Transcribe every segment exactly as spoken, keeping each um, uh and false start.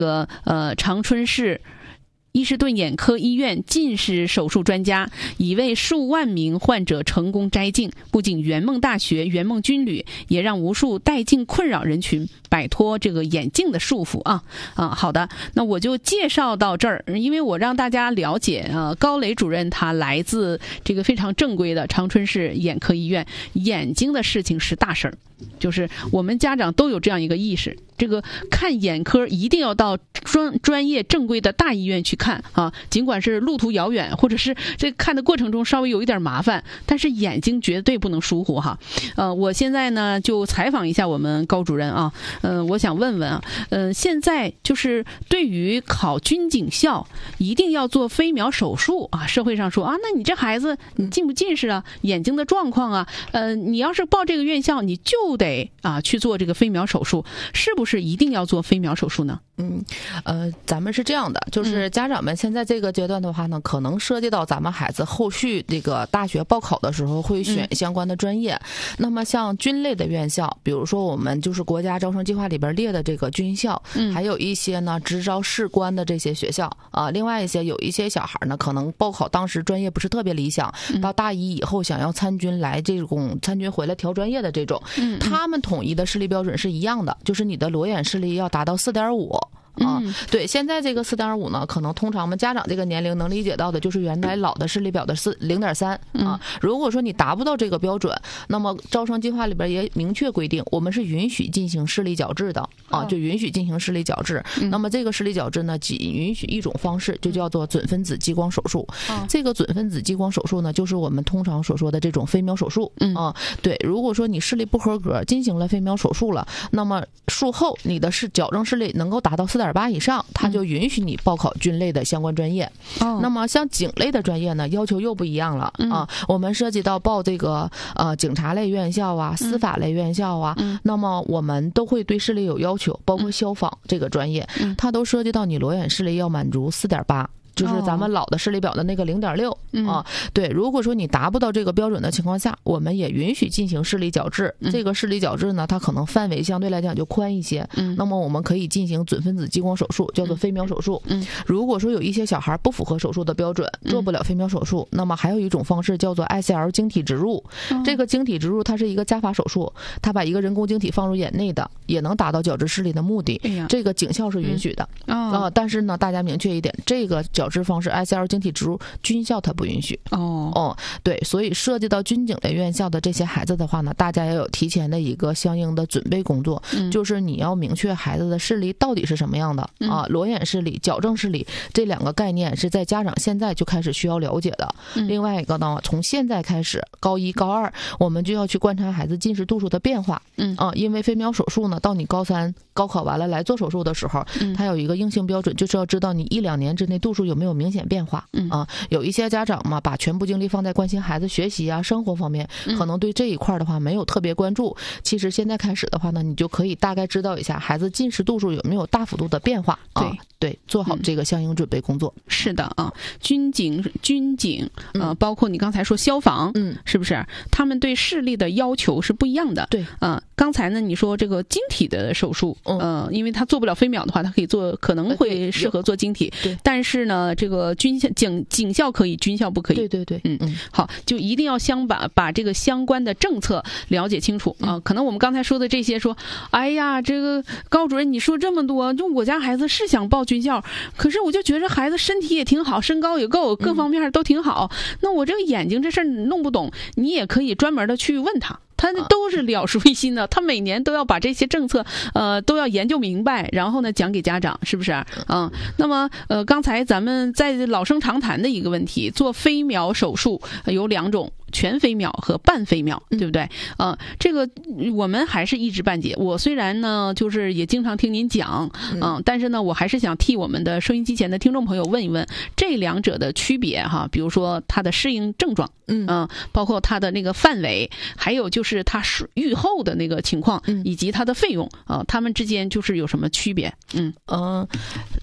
个呃长春市伊士顿眼科医院近视手术专家已为数万名患者成功摘镜，不仅圆梦大学、圆梦军旅，也让无数戴镜困扰人群摆脱这个眼镜的束缚啊啊！好的，那我就介绍到这儿，因为我让大家了解啊，高磊主任他来自这个非常正规的长春市眼科医院，眼睛的事情是大事儿，就是我们家长都有这样一个意识，这个看眼科一定要到专专业正规的大医院去看啊，尽管是路途遥远，或者是这看的过程中稍微有一点麻烦，但是眼睛绝对不能疏忽哈。呃，我现在呢就采访一下我们高主任啊，嗯、呃，我想问问啊，嗯、呃，现在就是对于考军警校一定要做飞秒手术啊，社会上说啊，那你这孩子你近不近视啊，眼睛的状况啊，呃，你要是报这个院校，你就得啊去做这个飞秒手术，是不是一定要做飞秒手术呢？ 嗯，呃，咱们是这样的，就是家长们现在这个阶段的话呢，可能涉及到咱们孩子后续这个大学报考的时候会选相关的专业。嗯、那么像军类的院校，比如说我们就是国家招生计划里边列的这个军校，嗯、还有一些呢直招士官的这些学校啊、呃，另外一些有一些小孩呢，可能报考当时专业不是特别理想，嗯、到大一以后想要参军来这种参军回来调专业的这种，嗯、他们统一的视力标准是一样的，就是你的裸眼视力要达到四点五。啊，对，现在这个四点五呢，可能通常我们家长这个年龄能理解到的，就是原来老的视力表的四零点三啊。如果说你达不到这个标准，那么招生计划里边也明确规定，我们是允许进行视力矫治的啊，就允许进行视力矫治。那么这个视力矫治呢，仅允许一种方式，就叫做准分子激光手术。这个准分子激光手术呢，就是我们通常所说的这种飞秒手术啊。对，如果说你视力不合格，进行了飞秒手术了，那么术后你的视矫正视力能够达到四点八以上，它就允许你报考军类的相关专业。嗯、那么像警类的专业呢，要求又不一样了、嗯、啊。我们涉及到报这个呃警察类院校啊、司法类院校啊，嗯、那么我们都会对视力有要求，包括消防这个专业，嗯、它都涉及到你裸眼视力要满足四点八。就是咱们老的视力表的那个零点六啊，对。如果说你达不到这个标准的情况下，我们也允许进行视力矫治。嗯、这个视力矫治呢，它可能范围相对来讲就宽一些。嗯。那么我们可以进行准分子激光手术，叫做飞秒手术。嗯。如果说有一些小孩不符合手术的标准，做不了飞秒手术，嗯、那么还有一种方式叫做 I C L 晶体植入。嗯、这个晶体植入它是一个加法手术，它把一个人工晶体放入眼内的，也能达到矫治视力的目的。哎、这个警校是允许的。嗯、啊，但是呢，大家明确一点，这个矫治方式 I C L 晶体植入军校它不允许。哦哦，对，所以涉及到军警类院校的这些孩子的话呢，大家要有提前的一个相应的准备工作，嗯、就是你要明确孩子的视力到底是什么样的、嗯、啊，裸眼视力、矫正视力这两个概念是在家长现在就开始需要了解的。嗯、另外一个呢，从现在开始，高一、高二我们就要去观察孩子近视度数的变化。嗯啊，因为飞秒手术呢，到你高三高考完了来做手术的时候，嗯、它有一个硬性标准，就是要知道你一两年之内度数有没有明显变化。嗯啊，有一些家长嘛，把全部精力放在关心孩子学习啊、生活方面，可能对这一块的话没有特别关注。其实现在开始的话呢，你就可以大概知道一下孩子近视度数有没有大幅度的变化。对、啊、对，做好这个相应准备工作。嗯、 是的啊，军警、军警呃，包括你刚才说消防，嗯，是不是？他们对视力的要求是不一样的。对，啊、呃，刚才呢你说这个晶体的手术，嗯、呃，因为他做不了飞秒的话，他可以做，可能会适合做晶体。对，但是呢，这个军校警警校可以，军校不可以。对对对，嗯嗯，好，就一定要相把把这个相关的政策了解清楚啊、呃。可能我们刚才说的这些说，哎呀，这个高主任你说这么多，就我家孩子是想报军校，可是我就觉得孩子身体也挺好，身高也够，各方面都挺好。嗯、那我这个眼睛这事儿弄不懂，你也可以专门的去问他。他都是了熟于心的，他每年都要把这些政策，呃，都要研究明白，然后呢讲给家长，是不是？嗯，那么呃，刚才咱们在老生常谈的一个问题，做飞秒手术有两种。全飞秒和半飞秒，对不对？呃，这个我们还是一知半解。我虽然呢，就是也经常听您讲，嗯、呃，但是呢，我还是想替我们的收音机前的听众朋友问一问这两者的区别哈。比如说它的适应症状，嗯、呃，包括它的那个范围，还有就是它预后的那个情况，以及它的费用啊、呃，它们之间就是有什么区别？嗯嗯、呃，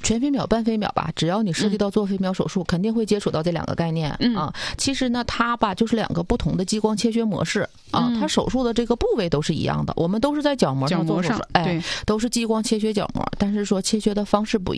全飞秒、半飞秒吧，只要你涉及到做飞秒手术，嗯、肯定会接触到这两个概念、 嗯、 啊。其实呢，它吧就是两个不同的激光切削模式啊， 嗯、 它手术的这个部位都是一样的，我们都是在角膜上做手术，哎，都是激光切削角膜，但是说切削的方式不一样。